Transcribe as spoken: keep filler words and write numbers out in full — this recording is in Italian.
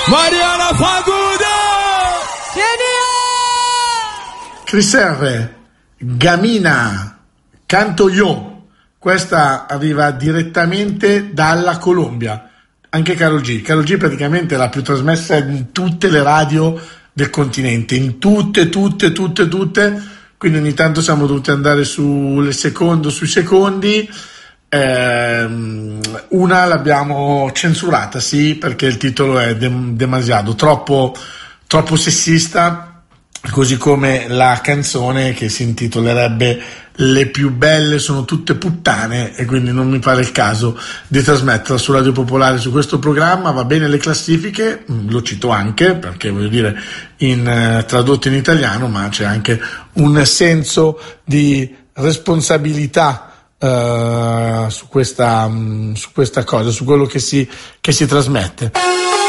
Mariana Faguda! Chris R, Gamina, Canto Io. Questa arriva direttamente dalla Colombia. Anche Karol G. Karol G praticamente è la più trasmessa in tutte le radio del continente, in tutte, tutte, tutte, tutte. Quindi ogni tanto siamo dovuti andare sulle secondo, sui secondi. Eh, una l'abbiamo censurata, sì, perché il titolo è de- demasiado, troppo, troppo sessista, così come la canzone che si intitolerebbe Le più belle sono tutte puttane, e quindi non mi pare il caso di trasmetterla su Radio Popolare, su questo programma. Va bene le classifiche, lo cito anche perché voglio dire in eh, tradotto in italiano, ma c'è anche un senso di responsabilità Uh, su questa um, su questa cosa, su quello che si che si trasmette.